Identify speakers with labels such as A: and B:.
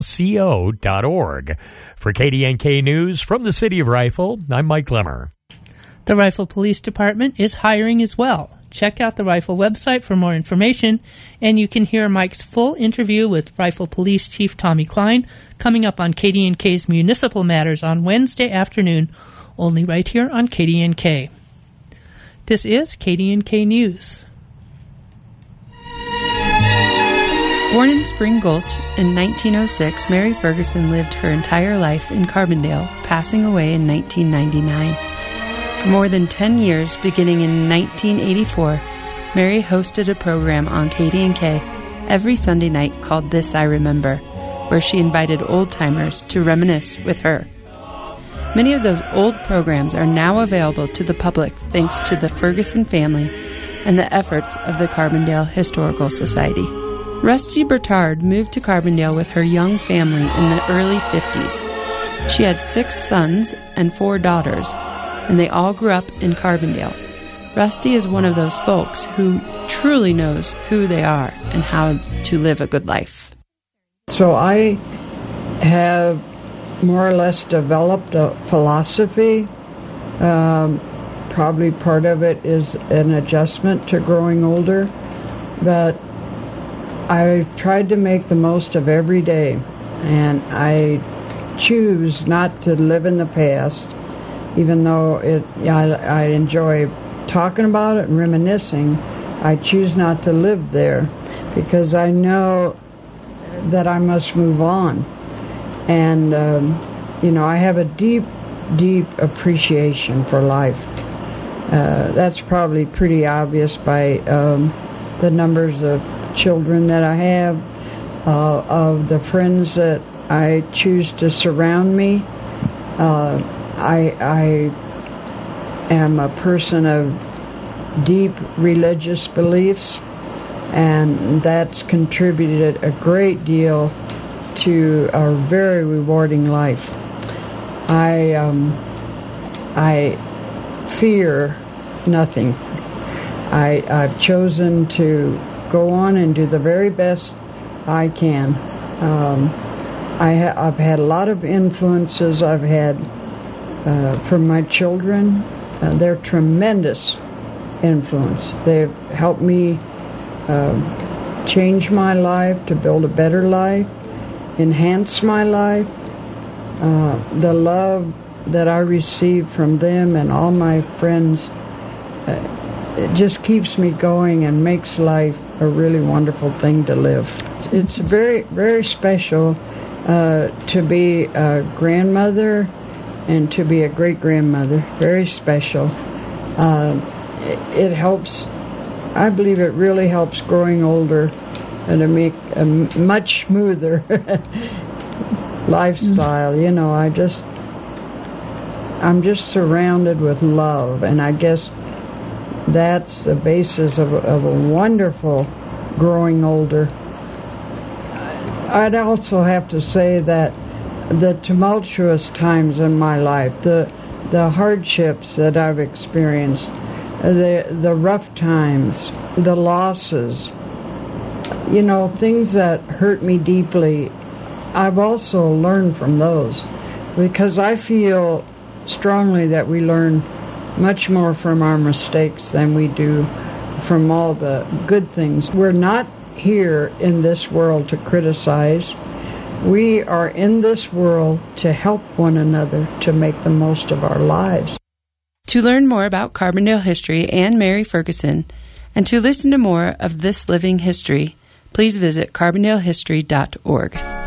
A: Co.org. For KDNK News from the City of Rifle, I'm Mike Lemmer.
B: The Rifle Police Department is hiring as well. Check out the Rifle website for more information, and you can hear Mike's full interview with Rifle Police Chief Tommy Klein coming up on KDNK's Municipal Matters on Wednesday afternoon, only right here on KDNK. This is KDNK News.
C: Born in Spring Gulch in 1906, Mary Ferguson lived her entire life in Carbondale, passing away in 1999. For more than 10 years, beginning in 1984, Mary hosted a program on KDNK every Sunday night called This I Remember, where she invited old-timers to reminisce with her. Many of those old programs are now available to the public thanks to the Ferguson family and the efforts of the Carbondale Historical Society. Rusty Bertard moved to Carbondale with her young family in the early 50s. She had 6 sons and 4 daughters, and they all grew up in Carbondale. Rusty is one of those folks who truly knows who they are and how to live a good life.
D: So I have more or less developed a philosophy. Probably part of it is an adjustment to growing older, but I tried to make the most of every day, and I choose not to live in the past, even though I enjoy talking about it and reminiscing. I choose not to live there because I know that I must move on. And, I have a deep, deep appreciation for life. That's probably pretty obvious by the numbers of children that I have, of the friends that I choose to surround me. I am a person of deep religious beliefs, and that's contributed a great deal to a very rewarding life. I fear nothing. I've chosen to go on and do the very best I can. I've had a lot of influences I've had from my children. They're tremendous influence. They've helped me change my life, to build a better life, enhance my life. The love that I receive from them and all my friends, it just keeps me going and makes life a really wonderful thing to live. It's very, very special to be a grandmother and to be a great-grandmother. Very special. It helps, I believe it really helps growing older and to make a much smoother lifestyle. I'm just surrounded with love, and I guess that's the basis of a wonderful growing older. I'd also have to say that the tumultuous times in my life, the hardships that I've experienced, the rough times, the losses, things that hurt me deeply, I've also learned from those, because I feel strongly that we learn much more from our mistakes than we do from all the good things. We're not here in this world to criticize. We are in this world to help one another to make the most of our lives.
C: To learn more about Carbondale history and Mary Ferguson, and to listen to more of This Living History, please visit carbondalehistory.org.